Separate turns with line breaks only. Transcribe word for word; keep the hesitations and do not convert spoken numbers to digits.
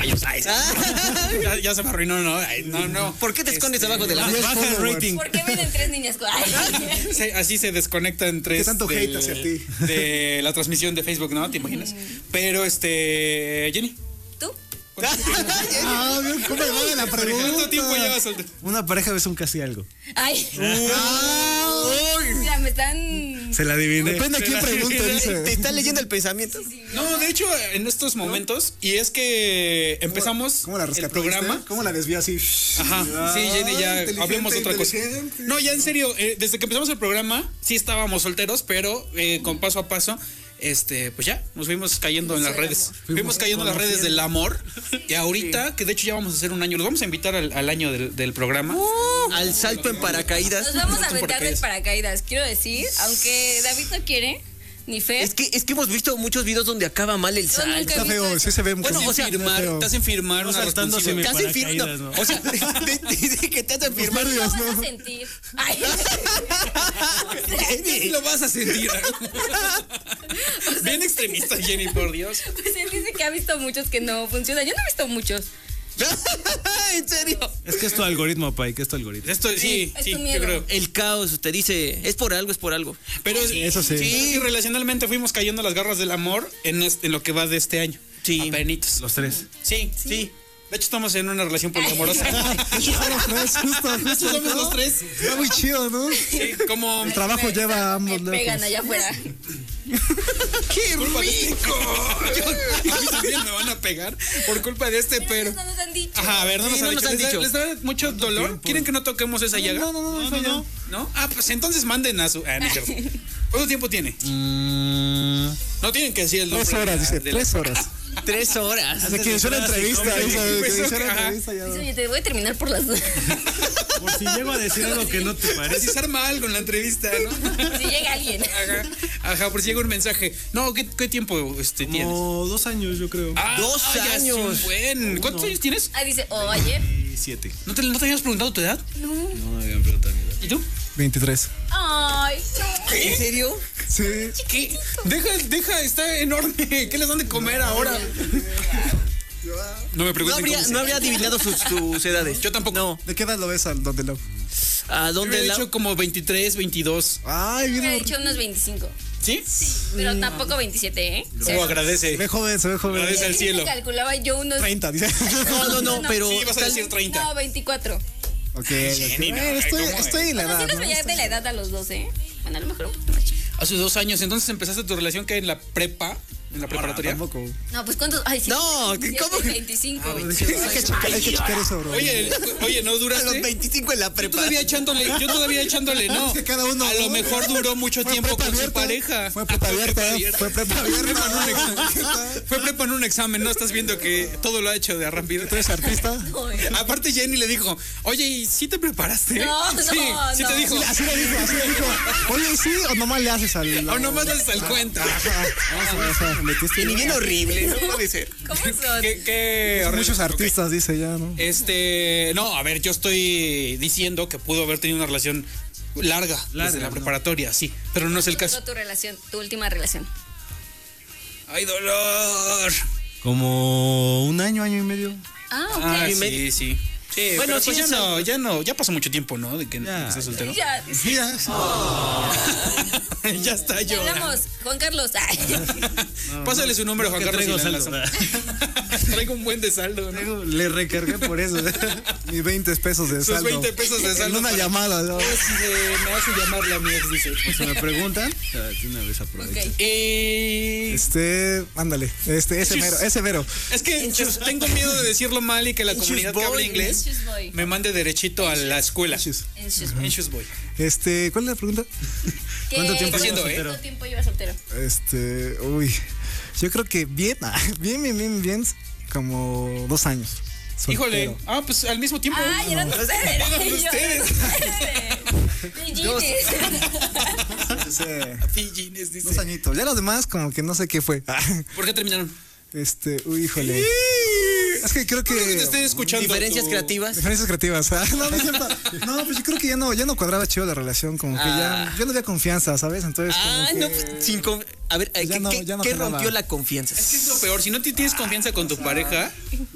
caballos. Ay, ya, ya se me arruinó, ¿no? Ay, no, no.
¿Por qué te escondes
Este,
abajo de la
baja
mesa?
el rating.
¿Por qué vienen tres niñas? Ay.
Se- así se desconectan tres.
¿Qué tanto
del-
hate hacia ti?
De la transmisión de Facebook, ¿no? ¿Te imaginas? Pero, este. Jenny.
¿Tú?
Ah, bien, ¿cómo me va de la pregunta?
¿Cuánto tiempo llevas soltero?
Una pareja es un casi algo.
Ay.
Ah,
Mira, me están.
Se la adiviné.
depende a quién pregunte,
Te
dice.
está leyendo el pensamiento.
No, de hecho, en estos momentos, y es que empezamos
¿Cómo la
el
rescató?
programa.
¿viste? ¿Cómo la desvió así?
Ajá, sí, Jenny, ya
inteligente,
hablemos de otra cosa.
inteligente.
No, ya en serio, eh, desde que empezamos el programa, sí estábamos solteros, pero eh, con paso a paso, este, pues ya, nos fuimos cayendo en las redes. Fuimos cayendo en las redes del amor. Y ahorita, que de hecho ya vamos a hacer un año, los vamos a invitar al, al año del, del programa.
Al salto en paracaídas.
Nos vamos a
Salto en
aventar del
paracaídas.
paracaídas, quiero decir, aunque David no quiere, ni Fer.
Es que, es que hemos visto muchos videos donde acaba mal el
Yo
salto.
nunca he
Está
visto
feo,
eso.
sí se ve
Bueno,
como-
o sea, firmar,
feo.
te hacen firmar una
saltando
responsiva.
sin-
Casi firma.
paracaídas, ¿no?
O sea, dice que te hacen firmar.
Lo
nervios,
vas
¿no?
a sentir. Ay.
Sí lo vas a sentir. Bien extremista, Jenny, por Dios.
Pues él dice que ha visto muchos que no funcionan. Yo no he visto muchos.
¿En serio?
Es que es tu algoritmo, Pai, que es tu algoritmo.
Esto sí,
Es
sí,
tu
yo
miedo.
creo.
El caos te dice, es por algo, es por algo.
Pero
Eso sí.
sí, relacionalmente fuimos cayendo a las garras del amor en, este- en lo que va de este año.
Sí.
Apenitos.
Los tres.
Sí, sí. De hecho, estamos en una relación poliamorosa.
De hecho, son los tres, justo,
De hecho,
justo.
somos los tres.
Está muy chido, ¿no?
Sí, como.
El trabajo
Me-
lleva a ambos
me pegan
lejos.
allá afuera.
¡Qué rico! Yo, a mí también me van a pegar por culpa de este, pero.
No nos han dicho.
Ajá, a ver, no
Sí,
nos,
no
han
nos
dicho.
han
¿Les da-
dicho.
¿Les da mucho dolor? ¿Quieren que no toquemos esa llaga?
No, no, no, no, no.
¿No? Ah, pues entonces manden a su. Ah, no es cierto. ¿Cuánto tiempo tiene?
Mm,
No tienen que decir el nombre.
Tres
de
horas,
la-
dice,
de la-
tres horas.
Tres horas.
De que inició la entrevista,
Sí,
dice, de que
pues,
inició la
ajá.
entrevista ya.
Dice, oye, te voy a terminar por las dos.
por si llego a decir algo que no te
Por si
parece.
se arma algo en la entrevista, ¿no?
Si llega alguien.
Ajá, ajá, por si llega un mensaje. No, ¿qué, qué tiempo este, tienes?
Como dos años, yo creo.
Ah,
Dos
ya es un
años.
buen. ¿Cuántos años tienes?
Ah, dice, oh, ayer.
Y siete.
¿No te, ¿No te habías preguntado tu edad?
No.
No me habían preguntado mi edad.
¿Y tú?
veintitrés.
Ay, no.
¿En serio?
Sí.
¿Qué? Deja, deja, está enorme. ¿Qué les dan de comer ahora? No me
No
pregunten
habría,
cómo se-
no habría adivinado sus, sus edades.
Yo tampoco.
No.
¿De qué edad lo ves al donde lo?
¿A
Yo
dónde
hubiera
la...?
hecho como veintitrés, veintidós.
Ay,
Me
mira.
he dicho unos veinticinco.
¿Sí?
Pero tampoco veintisiete, ¿eh? O sea,
Oh, agradece.
Se ve joven, se ve joven.
Agradece al
sí
cielo.
calculaba yo unos.
treinta, dice.
No, no, no, pero...
Sí, vas a
tal-
decir treinta.
No, veinticuatro.
Ok,
Jenny,
ok.
no,
Eh, estoy,
¿cómo es?
estoy en la
Bueno,
edad.
sí nos
¿no?
veía
Estoy-
de la edad a los doce, ¿eh? Bueno, a lo mejor un poquito más chico.
Hace dos años, entonces empezaste tu relación que en la prepa, en la preparatoria.
Tampoco.
No, pues ¿cuántos? Ay, sí.
No,
diecisiete,
¿cómo?
veinticinco,
Hay
veinticinco.
que checar, hay que checar eso, bro.
Oye, oye, ¿no
A los
duraste?
veinticinco en la
Yo
prepa.
todavía echándole, yo todavía echándole, no.
Es que cada uno-
A lo mejor duró mucho
Fue
tiempo
prepa
con su
abierta,
pareja.
Fue prepa abierta, fue prepa
Fue prepa en un
abierta.
examen. Fue prepa en un examen, ¿no? Estás viendo que todo lo ha hecho de arrampido.
¿Tú eres artista?
Aparte Jenny le dijo, oye, ¿y sí te preparaste?
No, no,
sí, sí te
no.
dijo.
Así le dijo, así le dijo. Oye, ¿sí o nomás le haces al...?
O nomás le haces el cuento.
Que ni bien horrible, no puede ser.
¿Cómo son?
¿Qué, qué
Son muchos
horrible.
artistas, dice ya, ¿no?
Este, no, a ver, yo estoy diciendo que pudo haber tenido una relación larga,
Larga,
desde la
¿no?
preparatoria, sí, pero no es el
¿Cuánto
caso.
duró tu relación, tu última relación?
¡Ay, dolor!
Como un año, año y medio.
Ah, ok.
Ah,
y
sí,
me-
sí. Sí,
Bueno,
bueno,
sí,
ya
es
no,
algo.
ya no, ya pasó mucho tiempo, ¿no? De que,
Ya,
que estás soltero.
Ya,
Mira.
ya está
ya
llorando.
hablamos. Juan Carlos. Ay.
Pásale su número, Juan
que
Carlos.
traigo
y la
saldo.
enlazo. Traigo un buen de saldo, ¿no?
Le recargué por eso.
Mis veinte pesos de
Sus
saldo.
veinte pesos de saldo
En una
para-
llamada, ¿no?
Es, eh, me hace llamarle a mi ex, dice.
Si me preguntan, de una vez aprovecho.
Ok.
Eh,
Este, ándale, este, ese mero, ese mero.
es que es- tengo miedo de decirlo mal y que la comunidad que habla
boy,
inglés
Inchus boy.
me mande derechito a la escuela.
Chis.
Inchus boy.
Inchus boy.
Este, ¿cuál es la pregunta?
¿Qué-
¿Cuánto tiempo
cuánto
llevas soltero?
¿Cuánto tiempo llevas soltero?
Este, uy, yo creo que bien, bien, bien, bien, bien, como dos años.
Híjole,
soltero.
ah, pues al mismo tiempo.
Ay, eran ustedes.
Eran
Yo,
ustedes.
Pillines.
Sí,
Pillines, dice.
dos añitos. Ya los demás, como que no sé qué fue.
¿Por qué terminaron?
Este, uy, híjole. Es que creo que.
No sé si te estoy escuchando.
Diferencias
tu-
creativas.
Diferencias creativas. Ah, no, no, es cierto. No, pues yo creo que ya no, ya no cuadraba chido la relación, como que
Ah.
ya, ya no había confianza, ¿sabes? Entonces, como
Ah,
que-
no, pues, sin con- A ver,
Ya
¿qué,
no-
qué-
ya no
qué
jalaba.
rompió la confianza?
Es que es lo peor. Si no te tienes confianza con tu pareja,